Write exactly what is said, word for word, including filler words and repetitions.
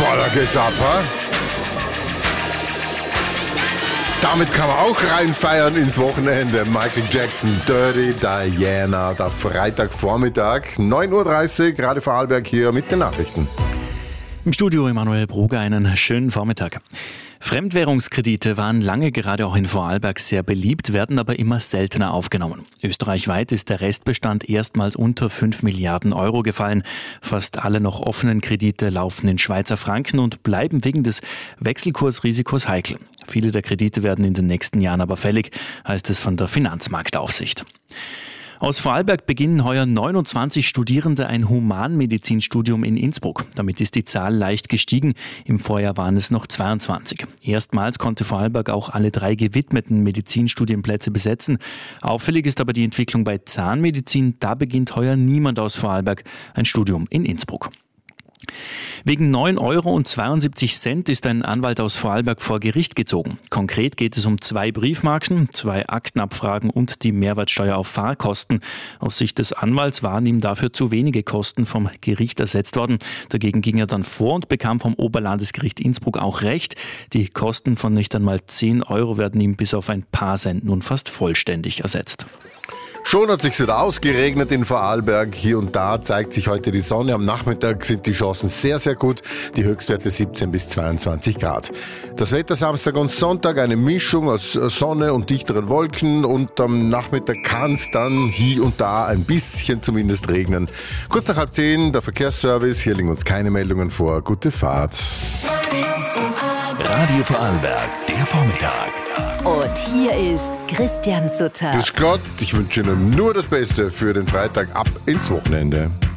Boah, da geht's ab, ha? Damit kann man auch reinfeiern ins Wochenende. Michael Jackson, Dirty Diana, der Freitagvormittag, neun Uhr dreißig, Radio Vorarlberg hier mit den Nachrichten. Im Studio Emanuel Brugger, einen schönen Vormittag. Fremdwährungskredite waren lange gerade auch in Vorarlberg sehr beliebt, werden aber immer seltener aufgenommen. Österreichweit ist der Restbestand erstmals unter fünf Milliarden Euro gefallen. Fast alle noch offenen Kredite laufen in Schweizer Franken und bleiben wegen des Wechselkursrisikos heikel. Viele der Kredite werden in den nächsten Jahren aber fällig, heißt es von der Finanzmarktaufsicht. Aus Vorarlberg beginnen heuer neunundzwanzig Studierende ein Humanmedizinstudium in Innsbruck. Damit ist die Zahl leicht gestiegen. Im Vorjahr waren es noch zweiundzwanzig. Erstmals konnte Vorarlberg auch alle drei gewidmeten Medizinstudienplätze besetzen. Auffällig ist aber die Entwicklung bei Zahnmedizin. Da beginnt heuer niemand aus Vorarlberg ein Studium in Innsbruck. Wegen neun Euro und zweiundsiebzig Cent ist ein Anwalt aus Vorarlberg vor Gericht gezogen. Konkret geht es um zwei Briefmarken, zwei Aktenabfragen und die Mehrwertsteuer auf Fahrkosten. Aus Sicht des Anwalts waren ihm dafür zu wenige Kosten vom Gericht ersetzt worden. Dagegen ging er dann vor und bekam vom Oberlandesgericht Innsbruck auch Recht. Die Kosten von nicht einmal zehn Euro werden ihm bis auf ein paar Cent nun fast vollständig ersetzt. Schon hat es sich wieder ausgeregnet in Vorarlberg. Hier und da zeigt sich heute die Sonne. Am Nachmittag sind die Chancen sehr, sehr gut. Die Höchstwerte siebzehn bis zweiundzwanzig Grad. Das Wetter Samstag und Sonntag eine Mischung aus Sonne und dichteren Wolken. Und am Nachmittag kann es dann hier und da ein bisschen zumindest regnen. Kurz nach halb zehn der Verkehrsservice. Hier liegen uns keine Meldungen vor. Gute Fahrt. Radio Vorarlberg, der Vormittag. Und hier ist Christian Sutter. Grüß Gott, ich wünsche Ihnen nur das Beste für den Freitag ab ins Wochenende.